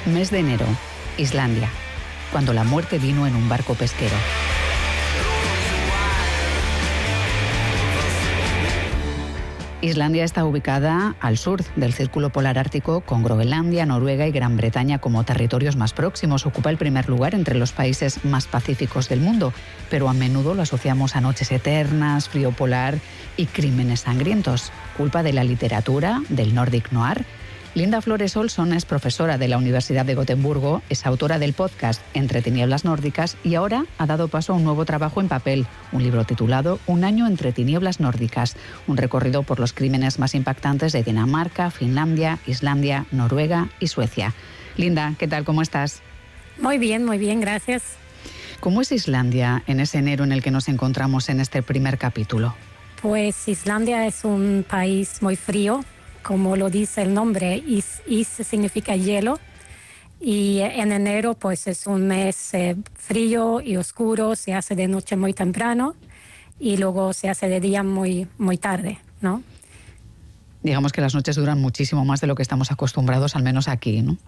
Mes de enero, Islandia, cuando la muerte vino en un barco pesquero. Islandia está ubicada al sur del Círculo Polar Ártico, con Groenlandia, Noruega y Gran Bretaña como territorios más próximos. Ocupa el primer lugar entre los países más pacíficos del mundo, pero a menudo lo asociamos a noches eternas, frío polar y crímenes sangrientos. Culpa de la literatura, del Nordic Noir. Linda Flores Olsson es profesora de la Universidad de Gotemburgo, es autora del podcast Entre tinieblas nórdicas y ahora ha dado paso a un nuevo trabajo en papel, un libro titulado Un año entre tinieblas nórdicas, un recorrido por los crímenes más impactantes de Dinamarca, Finlandia, Islandia, Noruega y Suecia. Linda, ¿qué tal? ¿Cómo estás? Muy bien, gracias. ¿Cómo es Islandia en ese enero en el que nos encontramos en este primer capítulo? Pues Islandia es un país muy frío, como lo dice el nombre, is significa hielo, y en enero pues es un mes frío y oscuro, se hace de noche muy temprano y luego se hace de día muy tarde, ¿no? Digamos que las noches duran muchísimo más de lo que estamos acostumbrados, al menos aquí, ¿no?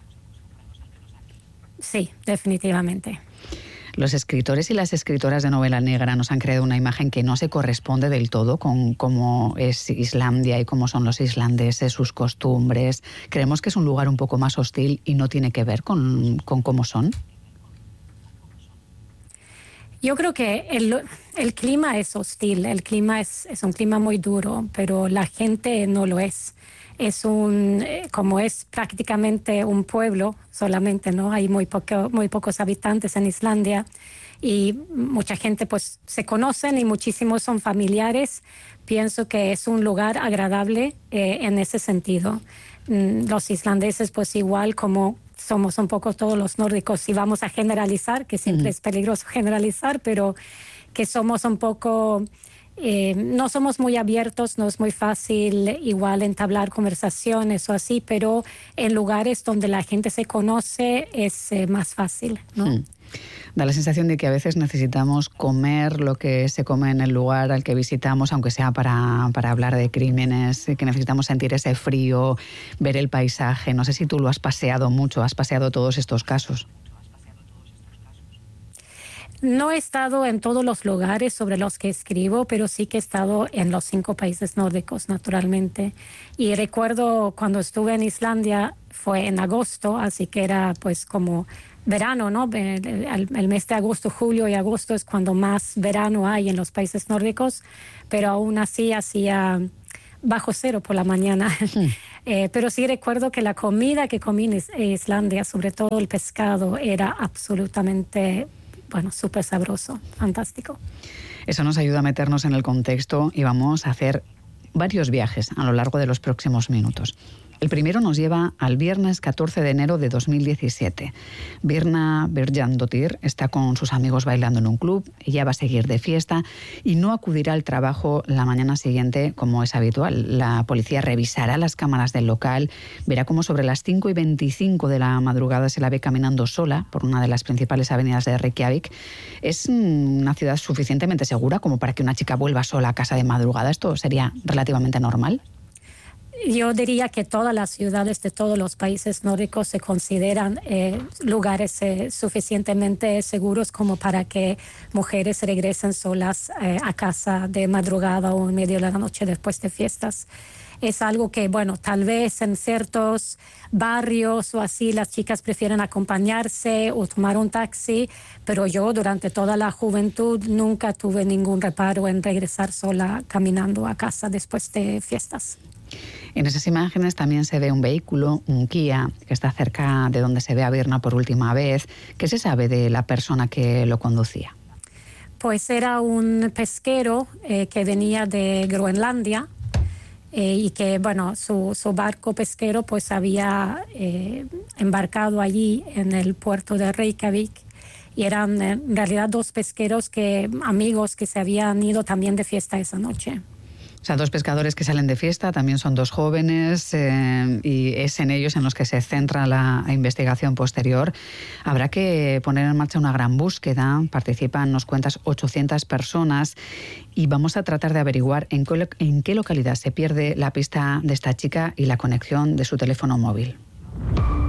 Sí, definitivamente. Los escritores y las escritoras de novela negra nos han creado una imagen que no se corresponde del todo con cómo es Islandia y cómo son los islandeses, sus costumbres. Creemos que es un lugar un poco más hostil y no tiene que ver con cómo son. Yo creo que el clima es hostil, el clima es un clima muy duro, pero la gente no lo es. Como es prácticamente un pueblo solamente, ¿no? Hay muy pocos habitantes en Islandia y mucha gente pues se conocen y muchísimos son familiares. Pienso que es un lugar agradable en ese sentido. Los islandeses pues igual como somos un poco todos los nórdicos, si vamos a generalizar, que siempre es peligroso generalizar, pero que somos un poco... no somos muy abiertos, no es muy fácil igual entablar conversaciones o así, pero en lugares donde la gente se conoce es más fácil, ¿no? Da la sensación de que a veces necesitamos comer lo que se come en el lugar al que visitamos, aunque sea para hablar de crímenes, que necesitamos sentir ese frío, ver el paisaje. No sé si tú lo has paseado mucho, has paseado todos estos casos. No he estado en todos los lugares sobre los que escribo, pero sí que he estado en los 5 países nórdicos, naturalmente. Y recuerdo cuando estuve en Islandia, fue en agosto, así que era pues como verano, ¿no? El mes de agosto, julio y agosto es cuando más verano hay en los países nórdicos, pero aún así hacía bajo cero por la mañana. Pero sí recuerdo que la comida que comí en Islandia, sobre todo el pescado, era absolutamente... bueno, súper sabroso, fantástico. Eso nos ayuda a meternos en el contexto y vamos a hacer varios viajes a lo largo de los próximos minutos. El primero nos lleva al viernes 14 de enero de 2017. Birna Björnsdóttir está con sus amigos bailando en un club, ella va a seguir de fiesta y no acudirá al trabajo la mañana siguiente como es habitual. La policía revisará las cámaras del local, verá cómo sobre las 5:25 de la madrugada se la ve caminando sola por una de las principales avenidas de Reykjavik. ¿Es una ciudad suficientemente segura como para que una chica vuelva sola a casa de madrugada? ¿Esto sería relativamente normal? Yo diría que todas las ciudades de todos los países nórdicos se consideran lugares suficientemente seguros como para que mujeres regresen solas a casa de madrugada o en medio de la noche después de fiestas. Es algo que, bueno, tal vez en ciertos barrios o así las chicas prefieren acompañarse o tomar un taxi, pero yo durante toda la juventud nunca tuve ningún reparo en regresar sola caminando a casa después de fiestas. En esas imágenes también se ve un vehículo, un Kia, que está cerca de donde se ve a Birna por última vez. ¿Qué se sabe de la persona que lo conducía? Pues era un pesquero que venía de Groenlandia y que, bueno, su barco pesquero pues había embarcado allí en el puerto de Reykjavik. Y eran en realidad 2 pesqueros amigos que se habían ido también de fiesta esa noche. O sea, 2 pescadores que salen de fiesta, también son 2 jóvenes y es en ellos en los que se centra la investigación posterior. Habrá que poner en marcha una gran búsqueda. Participan, nos cuentas, 800 personas y vamos a tratar de averiguar en qué localidad se pierde la pista de esta chica y la conexión de su teléfono móvil.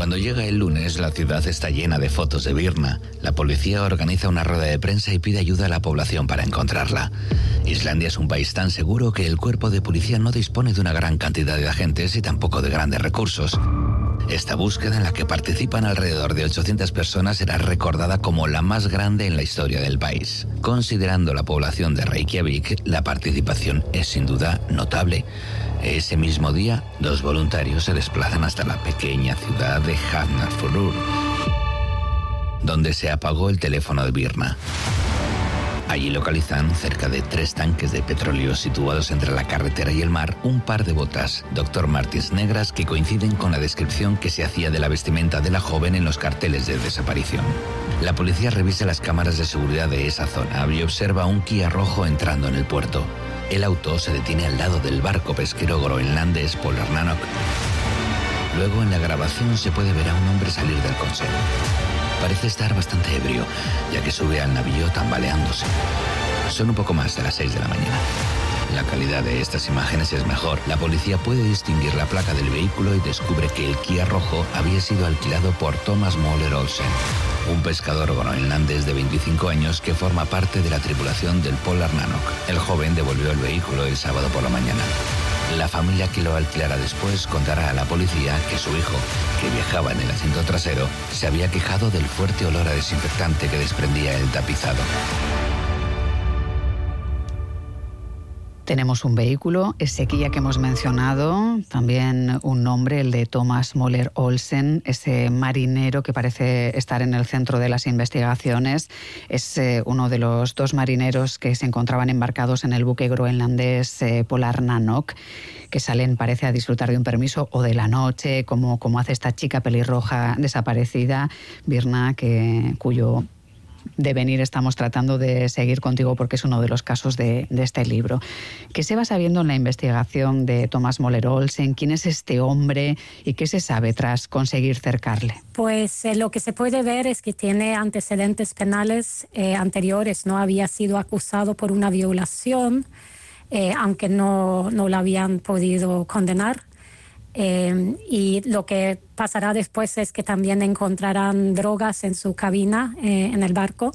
Cuando llega el lunes, la ciudad está llena de fotos de Birna. La policía organiza una rueda de prensa y pide ayuda a la población para encontrarla. Islandia es un país tan seguro que el cuerpo de policía no dispone de una gran cantidad de agentes y tampoco de grandes recursos. Esta búsqueda, en la que participan alrededor de 800 personas, será recordada como la más grande en la historia del país. Considerando la población de Reykjavik, la participación es sin duda notable. Ese mismo día, 2 voluntarios se desplazan hasta la pequeña ciudad de Hafnarfjörður, donde se apagó el teléfono de Birna. Allí localizan, cerca de 3 tanques de petróleo situados entre la carretera y el mar, un par de botas Dr. Martens negras que coinciden con la descripción que se hacía de la vestimenta de la joven en los carteles de desaparición. La policía revisa las cámaras de seguridad de esa zona y observa un Kia rojo entrando en el puerto. El auto se detiene al lado del barco pesquero groenlandés Polarnanok. Luego, en la grabación, se puede ver a un hombre salir del consejo. Parece estar bastante ebrio, ya que sube al navío tambaleándose. Son un poco más de las 6 de la mañana. La calidad de estas imágenes es mejor. La policía puede distinguir la placa del vehículo y descubre que el Kia rojo había sido alquilado por Thomas Möller Olsen, un pescador groenlandés de 25 años que forma parte de la tripulación del Polarnanok. El joven devolvió el vehículo el sábado por la mañana. La familia que lo alquilara después contará a la policía que su hijo, que viajaba en el asiento trasero, se había quejado del fuerte olor a desinfectante que desprendía el tapizado. Tenemos un vehículo, ese Kia que hemos mencionado, también un nombre, el de Thomas Möller Olsen, ese marinero que parece estar en el centro de las investigaciones. Es uno de los 2 marineros que se encontraban embarcados en el buque groenlandés Polarnanok, que salen, parece, a disfrutar de un permiso o de la noche, como hace esta chica pelirroja desaparecida, Birna, cuyo devenir estamos tratando de seguir contigo porque es uno de los casos de este libro. ¿Qué se va sabiendo en la investigación de Thomas Möller Olsen? ¿Quién es este hombre y qué se sabe tras conseguir cercarle? Pues lo que se puede ver es que tiene antecedentes penales anteriores, ¿no? Había sido acusado por una violación, aunque no lo habían podido condenar. Y lo que pasará después es que también encontrarán drogas en su cabina, en el barco.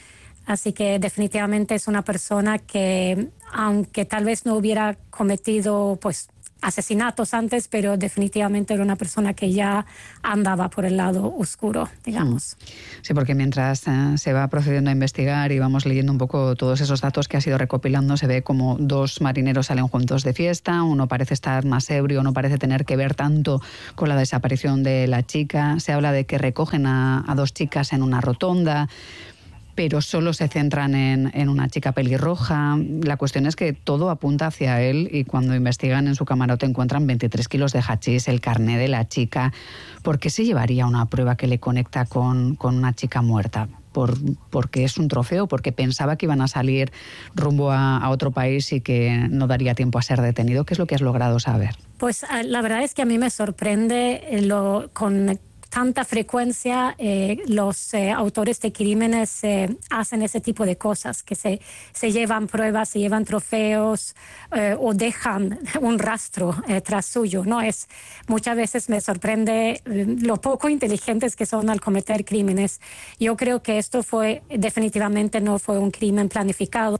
Así que definitivamente es una persona que, aunque tal vez no hubiera cometido asesinatos antes, pero definitivamente era una persona que ya andaba por el lado oscuro, digamos. Sí, porque mientras se va procediendo a investigar y vamos leyendo un poco todos esos datos que ha ido recopilando, se ve como 2 marineros salen juntos de fiesta, uno parece estar más ebrio, no parece tener que ver tanto con la desaparición de la chica. Se habla de que recogen a 2 chicas en una rotonda, pero solo se centran en una chica pelirroja. La cuestión es que todo apunta hacia él y cuando investigan en su camarote encuentran 23 kilos de hachís, el carné de la chica. ¿Por qué se llevaría una prueba que le conecta con una chica muerta? ¿Porque es un trofeo? ¿Porque pensaba que iban a salir rumbo a otro país y que no daría tiempo a ser detenido? ¿Qué es lo que has logrado saber? Pues la verdad es que a mí me sorprende con tanta frecuencia los autores de crímenes hacen ese tipo de cosas, que se llevan pruebas, se llevan trofeos o dejan un rastro tras suyo, ¿no? Muchas veces me sorprende lo poco inteligentes que son al cometer crímenes. Yo creo que esto definitivamente no fue un crimen planificado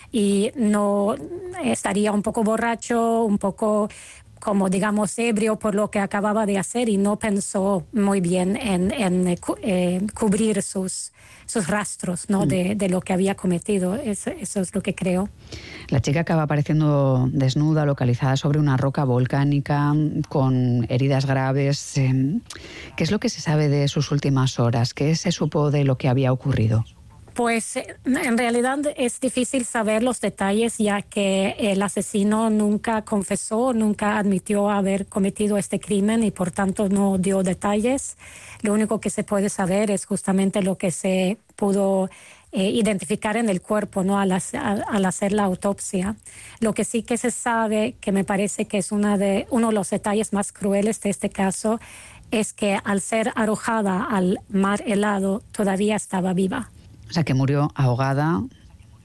y no estaría un poco borracho, un poco como digamos ebrio por lo que acababa de hacer y no pensó muy bien en cubrir sus rastros, ¿no? de lo que había cometido. Eso es lo que creo. La chica acaba apareciendo desnuda, localizada sobre una roca volcánica, con heridas graves. ¿Qué es lo que se sabe de sus últimas horas? ¿Qué se supo de lo que había ocurrido? Pues en realidad es difícil saber los detalles, ya que el asesino nunca confesó, nunca admitió haber cometido este crimen y por tanto no dio detalles. Lo único que se puede saber es justamente lo que se pudo identificar en el cuerpo, ¿no? al hacer la autopsia. Lo que sí que se sabe, que me parece que es uno de los detalles más crueles de este caso, es que al ser arrojada al mar helado todavía estaba viva. O sea, que murió ahogada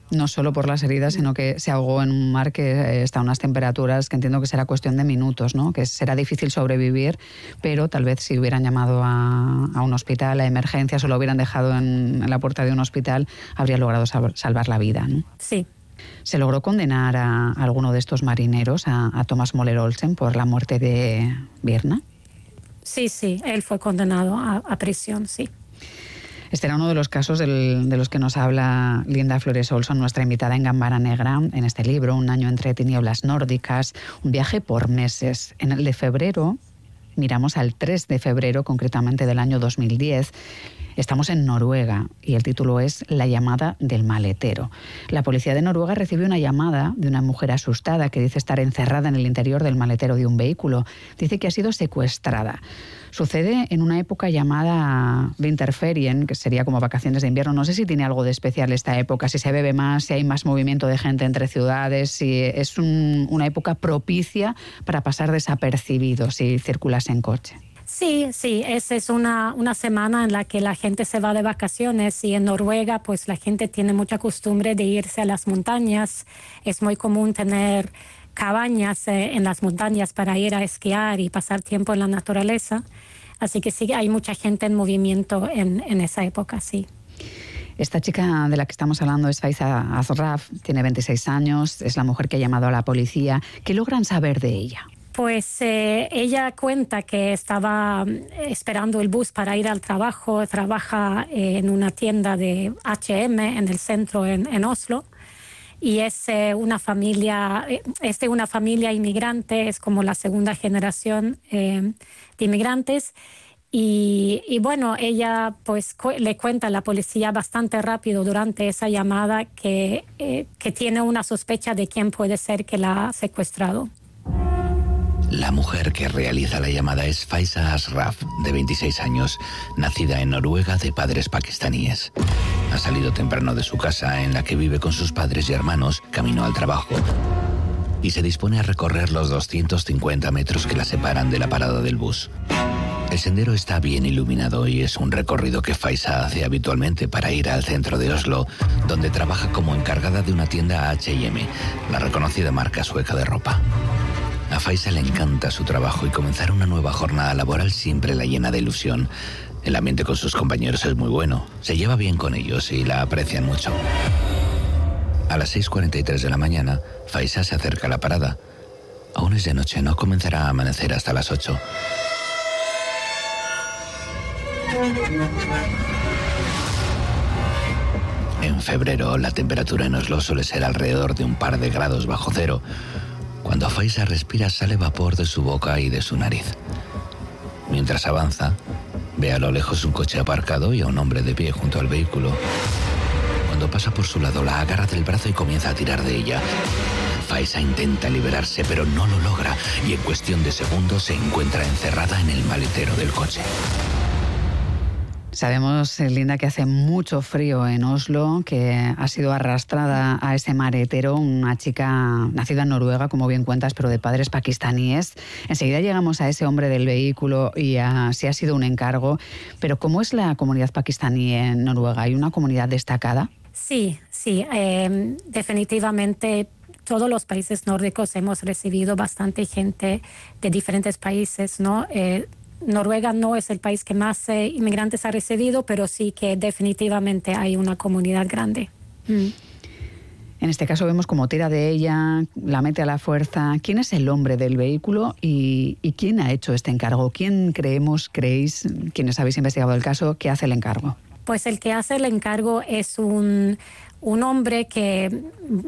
No solo por las heridas, sino que se ahogó en un mar que está a unas temperaturas que entiendo que será cuestión de minutos, ¿no? Que será difícil sobrevivir, pero tal vez si hubieran llamado a un hospital, a emergencias, o lo hubieran dejado en la puerta de un hospital, habría logrado salvar la vida, ¿no? Sí. ¿Se logró condenar a alguno de estos marineros, a Thomas Möller Olsen, por la muerte de Birna? Sí, él fue condenado a prisión, sí. Este era uno de los casos de los que nos habla Linda Flores Olson, nuestra invitada en Gambara Negra, en este libro, Un año entre tinieblas nórdicas, un viaje por meses. En el de febrero, miramos al 3 de febrero, concretamente del año 2010, estamos en Noruega y el título es La llamada del maletero. La policía de Noruega recibe una llamada de una mujer asustada que dice estar encerrada en el interior del maletero de un vehículo. Dice que ha sido secuestrada. Sucede en una época llamada Vinterferien, que sería como vacaciones de invierno. No sé si tiene algo de especial esta época, si se bebe más, si hay más movimiento de gente entre ciudades, si es una época propicia para pasar desapercibido si circulas en coche. Sí, esa es una semana en la que la gente se va de vacaciones y en Noruega pues la gente tiene mucha costumbre de irse a las montañas. Es muy común tener cabañas en las montañas para ir a esquiar y pasar tiempo en la naturaleza. Así que sí, hay mucha gente en movimiento en esa época, sí. Esta chica de la que estamos hablando es Faiza Ashraf, tiene 26 años, es la mujer que ha llamado a la policía. ¿Qué logran saber de ella? Pues ella cuenta que estaba esperando el bus para ir al trabajo. Trabaja en una tienda de H&M en el centro en Oslo. Y es de una familia inmigrante, es como la segunda generación de inmigrantes. Y bueno, ella pues le cuenta a la policía bastante rápido durante esa llamada que tiene una sospecha de quién puede ser que la ha secuestrado. La mujer que realiza la llamada es Faiza Ashraf, de 26 años, nacida en Noruega de padres pakistaníes. Ha salido temprano de su casa, en la que vive con sus padres y hermanos, camino al trabajo, y se dispone a recorrer los 250 metros que la separan de la parada del bus. El sendero está bien iluminado y es un recorrido que Faiza hace habitualmente para ir al centro de Oslo, donde trabaja como encargada de una tienda H&M, la reconocida marca sueca de ropa. A Faiza le encanta su trabajo y comenzar una nueva jornada laboral siempre la llena de ilusión. El ambiente con sus compañeros es muy bueno, se lleva bien con ellos y la aprecian mucho. A las 6:43 de la mañana, Faiza se acerca a la parada. Aún es de noche, no comenzará a amanecer hasta las 8. En febrero, la temperatura en Oslo suele ser alrededor de un par de grados bajo cero. Cuando Faiza respira, sale vapor de su boca y de su nariz. Mientras avanza, ve a lo lejos un coche aparcado y a un hombre de pie junto al vehículo. Cuando pasa por su lado, la agarra del brazo y comienza a tirar de ella. Faiza intenta liberarse, pero no lo logra y en cuestión de segundos se encuentra encerrada en el maletero del coche. Sabemos, Linda, que hace mucho frío en Oslo, que ha sido arrastrada a ese maletero una chica nacida en Noruega, como bien cuentas, pero de padres pakistaníes. Enseguida llegamos a ese hombre del vehículo y a si ha sido un encargo. Pero ¿cómo es la comunidad pakistaní en Noruega? ¿Hay una comunidad destacada? Sí, definitivamente. Todos los países nórdicos hemos recibido bastante gente de diferentes países, ¿no? Noruega no es el país que más inmigrantes ha recibido, pero sí que definitivamente hay una comunidad grande. En este caso vemos cómo tira de ella, la mete a la fuerza. ¿Quién es el hombre del vehículo y quién ha hecho este encargo? ¿Quién creéis, quienes habéis investigado el caso, que hace el encargo? Pues el que hace el encargo es un hombre que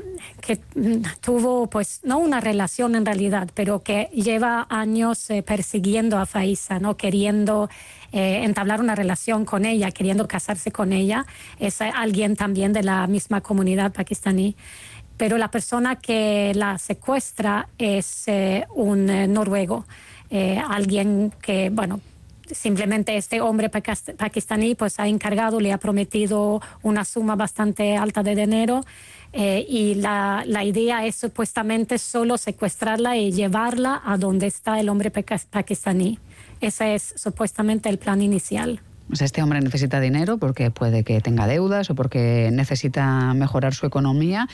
tuvo, pues, no una relación en realidad, pero que lleva años persiguiendo a Faiza, ¿no? Queriendo entablar una relación con ella, queriendo casarse con ella. Es alguien también de la misma comunidad pakistaní. Pero la persona que la secuestra es un noruego, alguien que, bueno, simplemente este hombre pakistaní pues ha encargado, le ha prometido una suma bastante alta de dinero y la idea es supuestamente solo secuestrarla y llevarla a donde está el hombre pakistaní. Ese es supuestamente el plan inicial. O sea, este hombre necesita dinero porque puede que tenga deudas o porque necesita mejorar su economía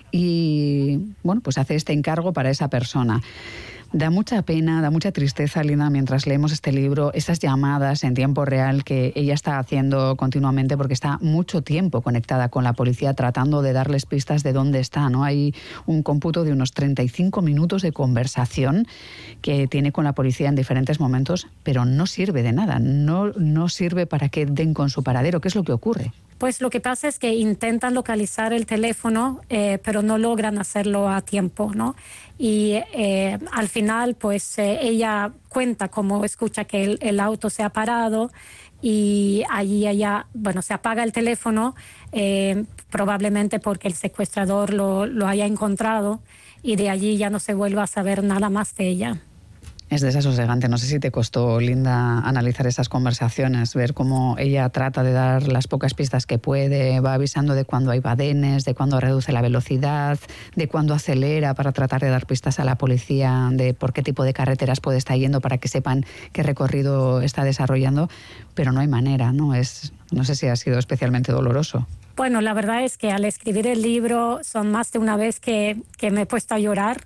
y, bueno, pues hace este encargo para esa persona. Da mucha pena, da mucha tristeza, Linda, mientras leemos este libro, esas llamadas en tiempo real que ella está haciendo continuamente porque está mucho tiempo conectada con la policía tratando de darles pistas de dónde está, ¿no? Hay un cómputo de unos 35 minutos de conversación que tiene con la policía en diferentes momentos, pero no sirve de nada, no sirve para que den con su paradero. ¿Qué es lo que ocurre? Pues lo que pasa es que intentan localizar el teléfono, pero no logran hacerlo a tiempo, ¿no? Y al final, pues ella cuenta cómo escucha que el auto se ha parado y allí ella, bueno, se apaga el teléfono, probablemente porque el secuestrador lo haya encontrado y de allí ya no se vuelve a saber nada más de ella. Es desasosegante. No sé si te costó, Linda, analizar esas conversaciones, ver cómo ella trata de dar las pocas pistas que puede, va avisando de cuando hay badenes, de cuando reduce la velocidad, de cuando acelera para tratar de dar pistas a la policía de por qué tipo de carreteras puede estar yendo para que sepan qué recorrido está desarrollando, pero no hay manera, ¿no? No sé si ha sido especialmente doloroso. Bueno, la verdad es que al escribir el libro son más de una vez que me he puesto a llorar.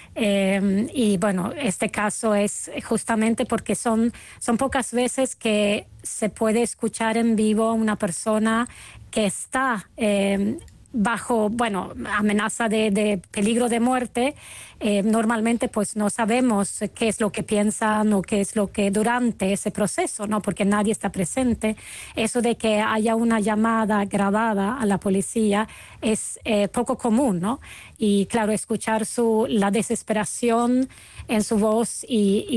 Y bueno, este caso es justamente porque son pocas veces que se puede escuchar en vivo una persona que está bajo, bueno, amenaza de peligro de muerte. Normalmente pues no sabemos qué es lo que piensan o qué es lo que durante ese proceso, ¿no? Porque nadie está presente. Eso de que haya una llamada grabada a la policía es poco común, ¿no? Y claro, escuchar la desesperación en su voz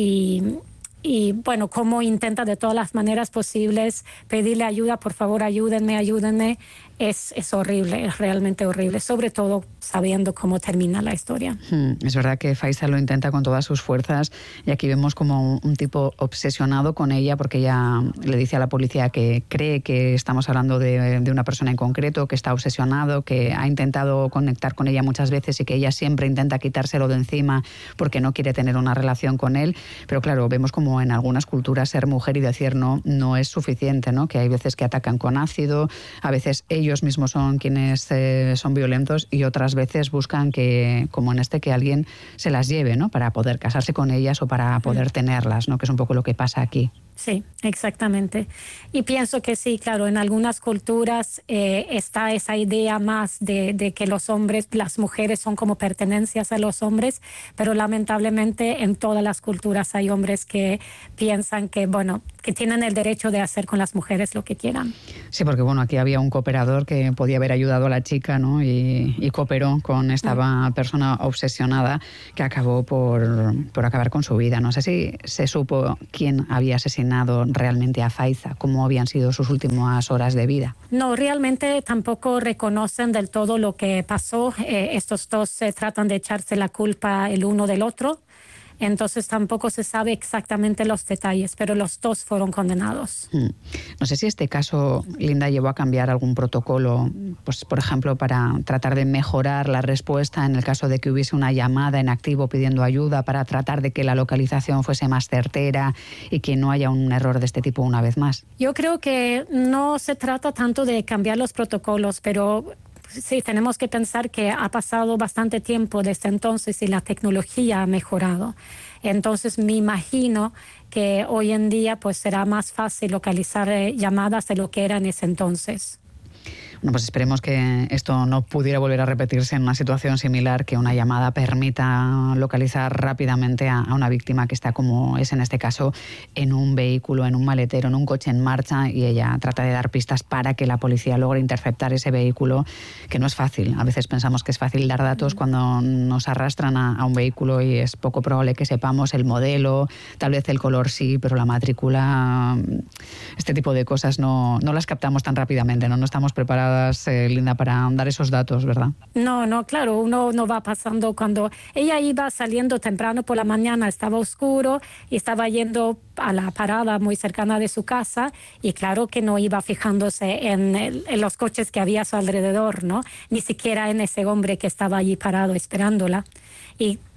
y bueno, cómo intenta de todas las maneras posibles pedirle ayuda, por favor, ayúdenme, es horrible, es realmente horrible, sobre todo sabiendo cómo termina la historia. Es verdad que Faiza lo intenta con todas sus fuerzas y aquí vemos como un tipo obsesionado con ella porque ella le dice a la policía que cree que estamos hablando de una persona en concreto, que está obsesionado, que ha intentado conectar con ella muchas veces y que ella siempre intenta quitárselo de encima porque no quiere tener una relación con él, pero claro, vemos como en algunas culturas ser mujer y decir no es suficiente, ¿no? Que hay veces que atacan con ácido, a veces ellos mismos son quienes son violentos y otras veces buscan que, como en que alguien se las lleve, ¿no? Para poder casarse con ellas o para poder tenerlas, ¿no? Que es un poco lo que pasa aquí. Sí, exactamente. Y pienso que sí, claro, en algunas culturas está esa idea más de que los hombres, las mujeres son como pertenencias a los hombres, pero lamentablemente en todas las culturas hay hombres que piensan que, bueno, que tienen el derecho de hacer con las mujeres lo que quieran. Sí, porque bueno, aquí había un cooperador que podía haber ayudado a la chica, ¿no? Y cooperó con esta persona obsesionada que acabó por acabar con su vida. No sé si se supo quién había asesinado realmente a Faiza, cómo habían sido sus últimas horas de vida. No, realmente tampoco reconocen del todo lo que pasó. Estos dos tratan de echarse la culpa el uno del otro. Entonces tampoco se sabe exactamente los detalles, pero los dos fueron condenados. No sé si este caso, Linda, llevó a cambiar algún protocolo, pues por ejemplo, para tratar de mejorar la respuesta en el caso de que hubiese una llamada en activo pidiendo ayuda, para tratar de que la localización fuese más certera y que no haya un error de este tipo una vez más. Yo creo que no se trata tanto de cambiar los protocolos, pero sí, tenemos que pensar que ha pasado bastante tiempo desde entonces y la tecnología ha mejorado. Entonces me imagino que hoy en día pues será más fácil localizar llamadas de lo que era en ese entonces. Bueno, pues esperemos que esto no pudiera volver a repetirse en una situación similar, que una llamada permita localizar rápidamente a una víctima que está, como es en este caso, en un vehículo, en un maletero, en un coche en marcha, y ella trata de dar pistas para que la policía logre interceptar ese vehículo, que no es fácil. A veces pensamos que es fácil dar datos cuando nos arrastran a un vehículo y es poco probable que sepamos el modelo, tal vez el color sí, pero la matrícula, este tipo de cosas no las captamos tan rápidamente, no estamos preparados, Linda, para dar esos datos, ¿verdad? No, claro, uno no va pasando. Cuando ella iba saliendo temprano por la mañana, estaba oscuro y estaba yendo a la parada muy cercana de su casa, y claro que no iba fijándose en los coches que había a su alrededor, ¿no? Ni siquiera en ese hombre que estaba allí parado esperándola. Y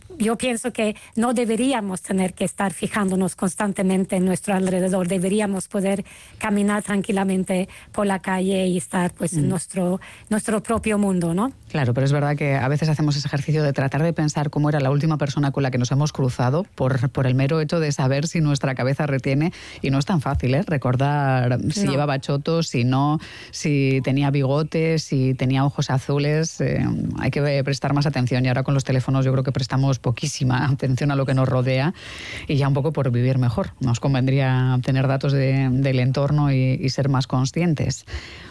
yo pienso que no deberíamos tener que estar fijándonos constantemente en nuestro alrededor. Deberíamos poder caminar tranquilamente por la calle y estar pues en nuestro propio mundo, ¿no? Claro, pero es verdad que a veces hacemos ese ejercicio de tratar de pensar cómo era la última persona con la que nos hemos cruzado por el mero hecho de saber si nuestra cabeza retiene, y no es tan fácil, ¿eh? Recordar si llevaba chotos, si no, si tenía bigotes, si tenía ojos azules. Hay que prestar más atención, y ahora con los teléfonos yo creo que prestamos poquísima atención a lo que nos rodea, y ya un poco por vivir mejor. Nos convendría tener datos del entorno y ser más conscientes.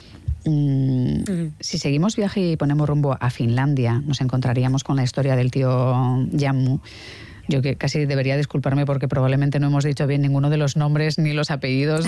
Si seguimos viaje y ponemos rumbo a Finlandia, nos encontraríamos con la historia del tío Jammu. Yo que casi debería disculparme porque probablemente no hemos dicho bien ninguno de los nombres ni los apellidos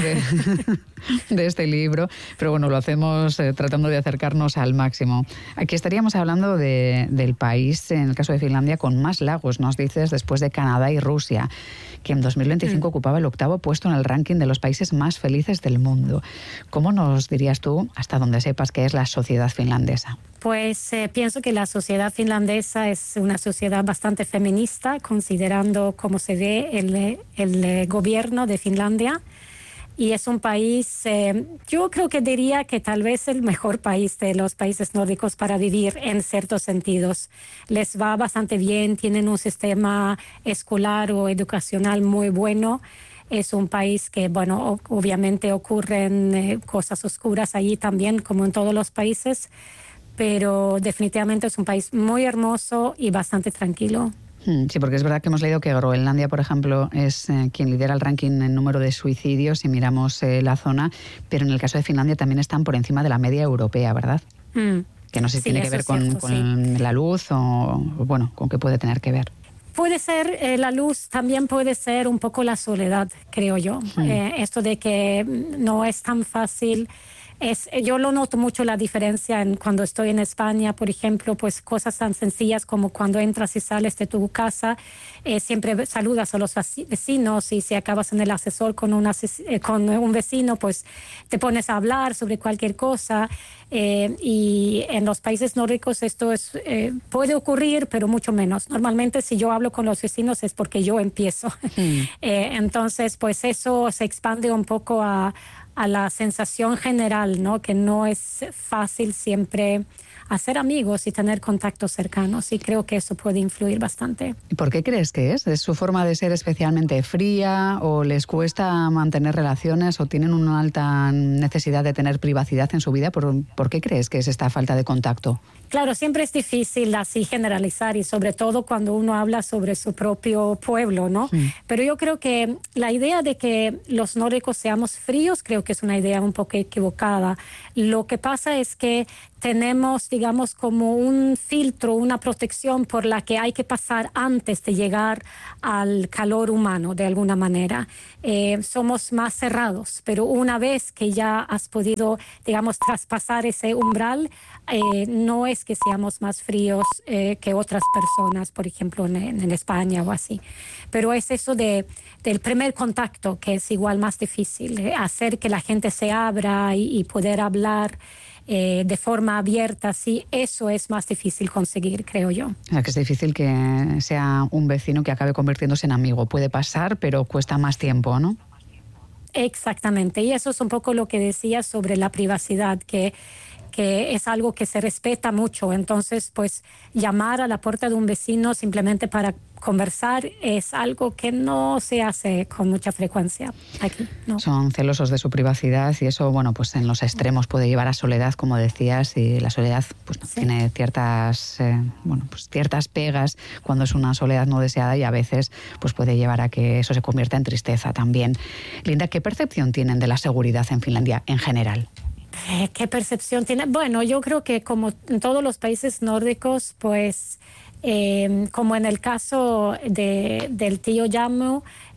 de este libro, pero bueno, lo hacemos tratando de acercarnos al máximo. Aquí estaríamos hablando del país, en el caso de Finlandia, con más lagos, nos dices, después de Canadá y Rusia, que en 2025 ocupaba el 8º puesto en el ranking de los países más felices del mundo. ¿Cómo nos dirías tú, hasta donde sepas, qué es la sociedad finlandesa? Pues pienso que la sociedad finlandesa es una sociedad bastante feminista, considerando cómo se ve el gobierno de Finlandia. Y es un país, yo creo que diría que tal vez el mejor país de los países nórdicos para vivir en ciertos sentidos. Les va bastante bien, tienen un sistema escolar o educacional muy bueno. Es un país que, bueno, obviamente ocurren cosas oscuras allí también, como en todos los países, pero definitivamente es un país muy hermoso y bastante tranquilo. Sí, porque es verdad que hemos leído que Groenlandia, por ejemplo, es quien lidera el ranking en número de suicidios si miramos la zona, pero en el caso de Finlandia también están por encima de la media europea, ¿verdad? Que no sé si tiene que ver con la luz o, bueno, con qué puede tener que ver. Puede ser la luz, también puede ser un poco la soledad, creo yo. Esto de que no es tan fácil. Yo lo noto mucho la diferencia cuando estoy en España, por ejemplo, pues cosas tan sencillas como cuando entras y sales de tu casa, siempre saludas a los vecinos, y si acabas en el ascensor con un vecino, pues te pones a hablar sobre cualquier cosa. Y en los países nórdicos esto puede ocurrir, pero mucho menos. Normalmente si yo hablo con los vecinos es porque yo empiezo. Entonces, pues eso se expande un poco a la sensación general, ¿no? Que no es fácil siempre hacer amigos y tener contactos cercanos, y creo que eso puede influir bastante. ¿Y por qué crees que es? ¿Es su forma de ser especialmente fría, o les cuesta mantener relaciones, o tienen una alta necesidad de tener privacidad en su vida? ¿Por qué crees que es esta falta de contacto? Claro, siempre es difícil así generalizar, y sobre todo cuando uno habla sobre su propio pueblo, ¿no? Pero yo creo que la idea de que los nórdicos seamos fríos, creo que es una idea un poco equivocada. Lo que pasa es que tenemos, digamos, como un filtro, una protección por la que hay que pasar antes de llegar al calor humano, de alguna manera. Somos más cerrados, pero una vez que ya has podido, digamos, traspasar ese umbral, no es que seamos más fríos que otras personas, por ejemplo, en España o así. Pero es eso del primer contacto que es igual más difícil, hacer que la gente se abra y poder hablar de forma abierta, sí, eso es más difícil conseguir, creo yo. O sea, que es difícil que sea un vecino que acabe convirtiéndose en amigo. Puede pasar, pero cuesta más tiempo, ¿no? Exactamente, y eso es un poco lo que decía sobre la privacidad, que es algo que se respeta mucho. Entonces, pues llamar a la puerta de un vecino simplemente para conversar es algo que no se hace con mucha frecuencia aquí, ¿no? Son celosos de su privacidad, y eso, bueno, pues en los extremos puede llevar a soledad, como decías, y la soledad pues tiene ciertas ciertas pegas cuando es una soledad no deseada, y a veces pues puede llevar a que eso se convierta en tristeza también. Linda, ¿qué percepción tienen de la seguridad en Finlandia en general? ¿Qué percepción tiene? Bueno, yo creo que como en todos los países nórdicos, pues como en el caso del tío Jammu,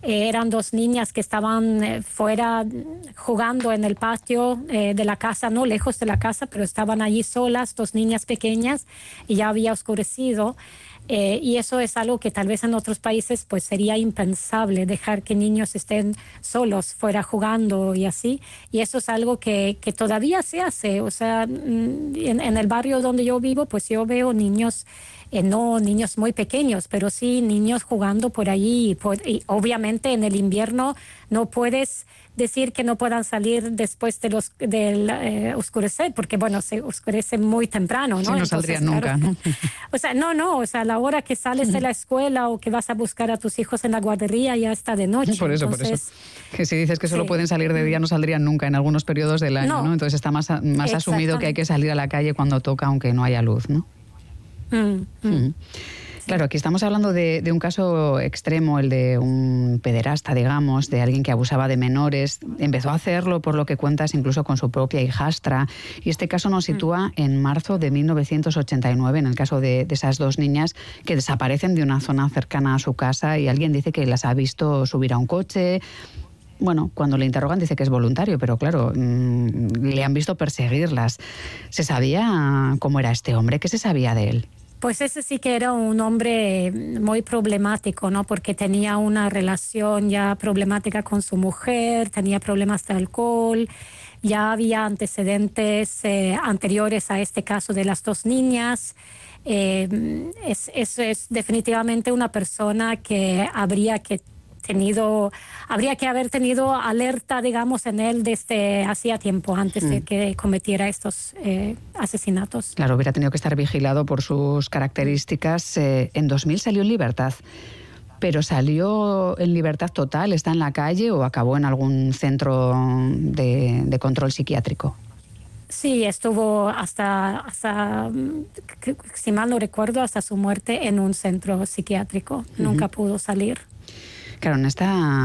Eran 2 niñas que estaban fuera jugando en el patio de la casa, no lejos de la casa, pero estaban allí solas, 2 niñas pequeñas, y ya había oscurecido. Y eso es algo que tal vez en otros países pues sería impensable, dejar que niños estén solos fuera jugando y así. Y eso es algo que todavía se hace. O sea, en el barrio donde yo vivo, pues yo veo niños, no niños muy pequeños, pero sí niños jugando por allí. Y obviamente en el invierno no puedes decir que no puedan salir después del oscurecer, porque bueno, se oscurece muy temprano, ¿no? Sí, no saldrían nunca, ¿no? O sea, no, o sea, a la hora que sales de la escuela o que vas a buscar a tus hijos en la guardería ya está de noche. Por eso. Que si dices que solo pueden salir de día, no saldrían nunca en algunos periodos del año, ¿no? Entonces está más asumido que hay que salir a la calle cuando toca, aunque no haya luz, ¿no? Claro, aquí estamos hablando de un caso extremo, el de un pederasta, digamos, de alguien que abusaba de menores. Empezó a hacerlo, por lo que cuentas, incluso con su propia hijastra. Y este caso nos sitúa en marzo de 1989, en el caso de esas 2 niñas que desaparecen de una zona cercana a su casa y alguien dice que las ha visto subir a un coche. Bueno, cuando le interrogan dice que es voluntario, pero claro, le han visto perseguirlas. ¿Se sabía cómo era este hombre? ¿Qué se sabía de él? Pues ese sí que era un hombre muy problemático, ¿no? Porque tenía una relación ya problemática con su mujer, tenía problemas de alcohol, ya había antecedentes anteriores a este caso de las 2 niñas. Es definitivamente una persona que habría que haber tenido alerta, digamos, en él desde hacía tiempo, antes de que cometiera estos asesinatos. Claro, hubiera tenido que estar vigilado por sus características. En 2000 salió en libertad, pero ¿salió en libertad total? ¿Está en la calle o acabó en algún centro de control psiquiátrico? Sí, estuvo hasta, si mal no recuerdo, hasta su muerte en un centro psiquiátrico. Nunca pudo salir. Claro, en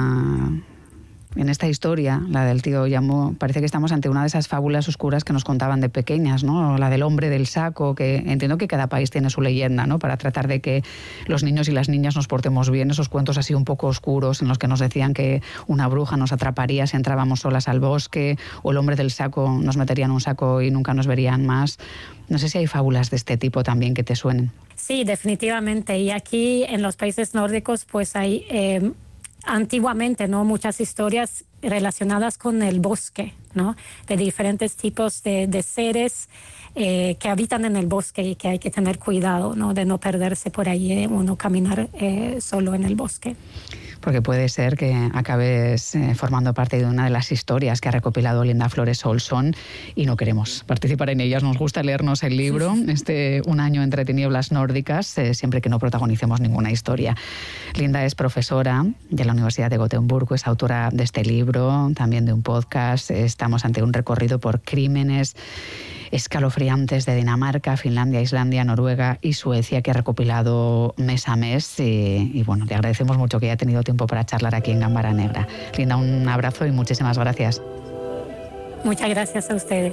esta historia, la del tío Yamú, parece que estamos ante una de esas fábulas oscuras que nos contaban de pequeñas, ¿no? La del hombre del saco, que entiendo que cada país tiene su leyenda, ¿no? Para tratar de que los niños y las niñas nos portemos bien, esos cuentos así un poco oscuros en los que nos decían que una bruja nos atraparía si entrábamos solas al bosque, o el hombre del saco nos metería en un saco y nunca nos verían más. No sé si hay fábulas de este tipo también que te suenen. Sí, definitivamente. Y aquí en los países nórdicos pues hay antiguamente, ¿no?, muchas historias relacionadas con el bosque, ¿no?, de diferentes tipos de seres que habitan en el bosque y que hay que tener cuidado, ¿no?, de no perderse por ahí o no caminar solo en el bosque. Porque puede ser que acabes formando parte de una de las historias que ha recopilado Linda Flores Olson y no queremos participar en ellas. Nos gusta leernos el libro, Un año entre tinieblas nórdicas, siempre que no protagonicemos ninguna historia. Linda es profesora de la Universidad de Gotemburgo, es autora de este libro, también de un podcast. Estamos ante un recorrido por crímenes escalofriantes de Dinamarca, Finlandia, Islandia, Noruega y Suecia, que ha recopilado mes a mes. Y bueno, le agradecemos mucho que haya tenido tiempo para charlar aquí en Gambara Negra. Linda, un abrazo y muchísimas gracias. Muchas gracias a ustedes.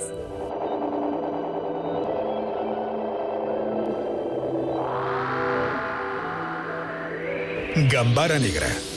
Gambara Negra.